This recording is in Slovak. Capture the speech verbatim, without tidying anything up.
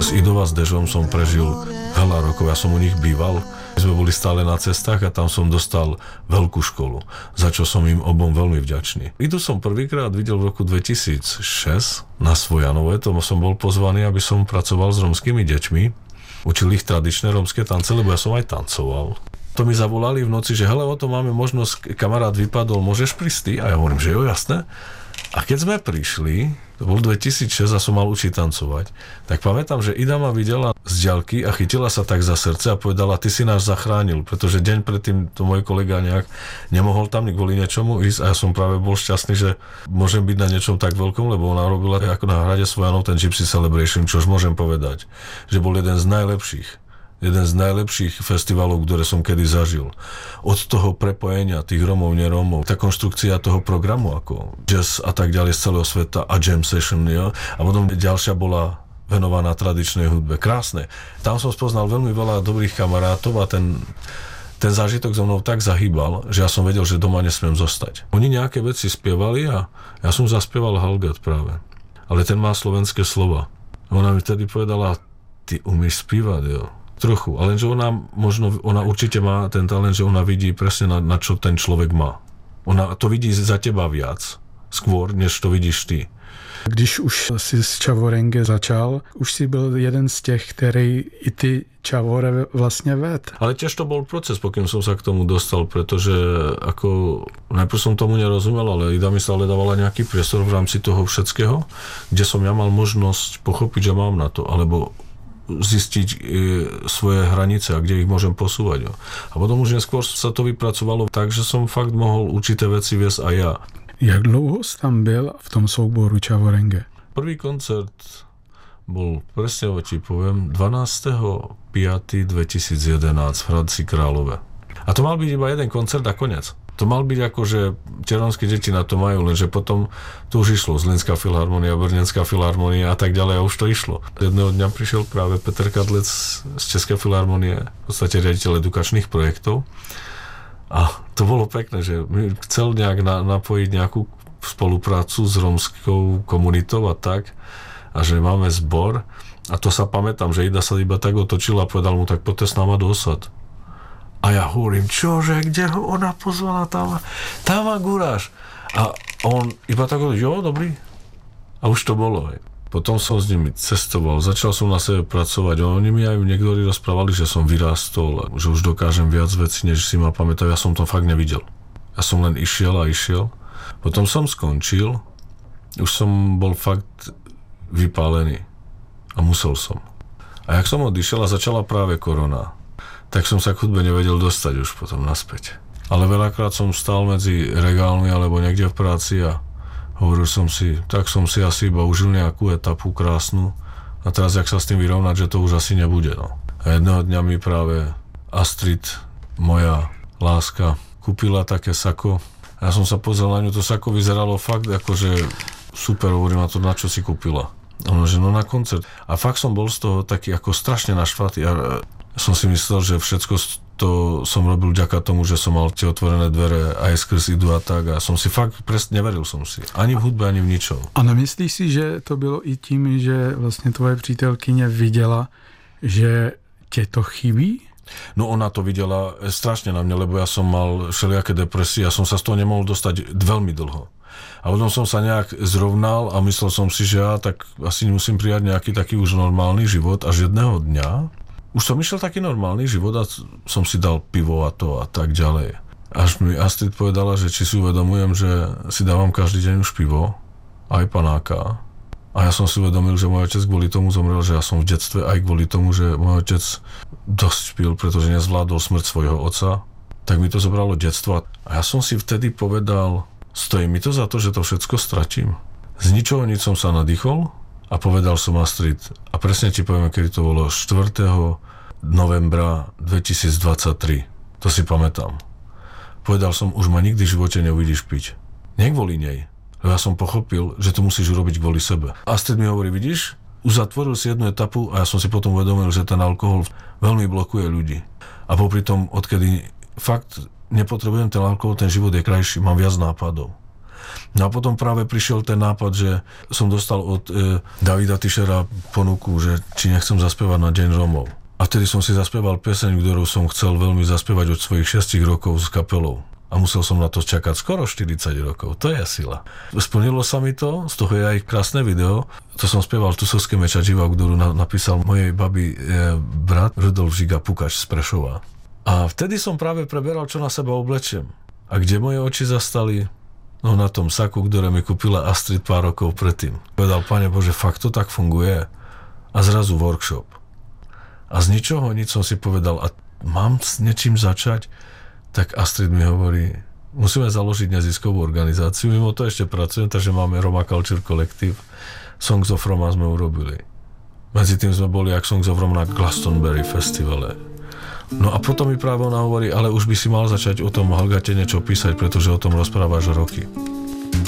S Idou a s Dežom som prežil veľa rokov, ja som u nich býval. My sme boli stále na cestách a tam som dostal veľkú školu, za čo som im obom veľmi vďačný. Idu som prvýkrát videl v roku dvetisícšesť na Svojanove, tomu som bol pozvaný, aby som pracoval s romskými deťmi. Učil ich tradičné romské tance, lebo ja som aj tancoval. To mi zavolali v noci, že hele, o to máme možnosť, kamarát vypadol, môžeš prísť ty? A ja hovorím, že jo, jasné. A keď sme prišli, to bol dvetisícšesť a som mal učiť tancovať, tak pamätám, že Ida ma videla z diaľky a chytila sa tak za srdce a povedala, ty si nás zachránil, pretože deň predtým to môj kolega nejak nemohol tam kvôli niečomu ísť a ja som práve bol šťastný, že môžem byť na niečom tak veľkom, lebo ona robila ako na hrade Svojanov ten Gypsy Celebration, čož môžem povedať, že bol jeden z najlepších. Jeden z najlepších festivalov, ktoré som kedy zažil. Od toho prepojenia tých Romov, nerómov, tá konštrukcia toho programu ako jazz a tak ďalej z celého sveta a jam session, jo? A potom ďalšia bola venovaná tradičnej hudbe. Krásne. Tam som spoznal veľmi veľa dobrých kamarátov a ten, ten zážitok so mnou tak zahýbal, že ja som vedel, že doma nesmiem zostať. Oni nejaké veci spievali a ja som zaspieval Halget práve. Ale ten má slovenské slova. Ona mi vtedy povedala, ty umíš spívať, jo? Trochu, ale že ona možno, ona určite má ten talent, že ona vidí presne na, na čo ten človek má. Ona to vidí za teba viac, skôr, než to vidíš ty. Když už si s Čavorenge začal, už si byl jeden z těch, který i ty Čavore vlastne ved. Ale tiež to bol proces, pokým som sa k tomu dostal, pretože ako najprv som tomu nerozumel, ale Ida mi stále dávala nejaký priestor v rámci toho všetkého, kde som ja mal možnosť pochopiť, že mám na to, alebo zistiť e, svoje hranice a kde ich môžem posúvať. Jo. A potom už neskôr sa to vypracovalo tak, že som fakt mohol určité veci viesť aj ja. Jak dlouho jsi tam byl v tom souboru Čavorenge? Prvý koncert bol, presne ti poviem, dvanásteho piateho dvetisícjedenásť v Hradci Králové. A to mal byť iba jeden koncert a koniec. To mal byť ako, že tie rómske deti na to majú, lenže potom to už išlo. Zlínska filharmonia, Brnenská filharmonia a tak ďalej a už to išlo. Jedného dňa prišiel práve Peter Kadlec z Českej filharmonie, v podstate riaditeľ edukačných projektov. A to bolo pekné, že mi chcel nejak na, napojiť nejakú spoluprácu s rómskou komunitou a tak. A že máme zbor. A to sa pamätám, že Ida sa iba tak otočila a povedal mu, tak poďte s náma do osad. A ja hovorím, čože, kde ho ona pozvala tam? Tam má guráš. A on iba tak hovorí, jo, dobrý. A už to bolo. Hej. Potom som s nimi cestoval, začal som na sebe pracovať. Oni mi aj niektorí rozprávali, že som vyrástol, že už dokážem viac vecí, než si ma pamätajú. Ja som to fakt nevidel. Ja som len išiel a išiel. Potom som skončil. Už som bol fakt vypálený. A musel som. A jak som odišiel a začala práve korona, tak som sa k hudbe nevedel dostať už potom naspäť. Ale veľakrát som stál medzi regálmi alebo niekde v práci a hovoril som si, tak som si asi iba užil nejakú etapu krásnu a teraz jak sa s tým vyrovnať, že to už asi nebude. No. A jedného dňa mi práve Astrid, moja láska, kúpila také sako. A ja som sa pozrel na ňu, to sako vyzeralo fakt akože super, hovorím na to, na čo si kúpila. Ono, že no na koncert. A fakt som bol z toho taký ako strašne naštvatý. A som si myslel, že všetko to som robil vďaka tomu, že som mal tie otvorené dvere aj skrz Idu a tak. A som si fakt presne neveril som si. Ani v hudbe, ani v ničom. A nemyslíš si, že to bylo i tím, že vlastně tvoje přítelkyně viděla, že tě to chybí? No ona to videla strašne na mňa, lebo ja som mal všelijaké depresie a som sa z toho nemohol dostať veľmi dlho. A potom som sa nejak zrovnal a myslel som si, že ja tak asi musím prijať nejaký taký už normálny život. Až jedného dňa už som išiel taký normálny život a som si dal pivo a to a tak ďalej. Až mi Astrid povedala, že či si uvedomujem, že si dávam každý deň už pivo, aj panáka. A ja som si uvedomil, že môj otec kvôli tomu zomrel, že ja som v detstve aj kvôli tomu, že môj otec dosť pil, pretože nezvládol smrť svojho otca. Tak mi to zobralo detstvo. A ja som si vtedy povedal, stojí mi to za to, že to všetko stratím. Z ničoho nič som sa nadýchol a povedal som Astrid, a presne ti poviem, kedy to bolo, štvrtého novembra dvetisícdvadsaťtri. To si pamätám. Povedal som, už ma nikdy v živote neuvidíš piť. Nie kvôli nej, lebo ja som pochopil, že to musíš urobiť kvôli sebe. Astrid mi hovorí, vidíš, už zatvoril si jednu etapu a ja som si potom uvedomil, že ten alkohol veľmi blokuje ľudí. A popri tom, odkedy fakt nepotrebujem ten alkohol, ten život je krajší, mám viac nápadov. No a potom práve prišiel ten nápad, že som dostal od e, Davida Tischera ponuku, že či nechcem zaspievať na Deň Rómov. A vtedy som si zaspieval pieseň, ktorú som chcel veľmi zaspievať od svojich šesť rokov s kapelou. A musel som na to čakať skoro štyridsať rokov. To je sila. Splnilo sa mi to, z toho je aj krásne video. To som spieval Tusovské mečadživa, ktorú na, napísal mojej babi e, brat Rudolf Žiga Pukač z Prešova. A vtedy som práve preberal, čo na seba oblečiem. A kde moje oči zastali? No na tom saku, ktoré mi kúpila Astrid pár rokov predtým. Povedal, Pane Bože, fakt to tak funguje? A zrazu workshop. A z ničoho nič som si povedal, a mám s niečím začať? Tak Astrid mi hovorí, musíme založiť neziskovú organizáciu, mimo to ešte pracujem, takže máme Roma Culture Collective. Songs of Roma sme urobili. Medzi tým sme boli jak Songs of Roma na Glastonbury festivale. No a potom mi práve ona hovorí, ale už by si mal začať o tom Halgate niečo písať, pretože o tom rozprávaš roky.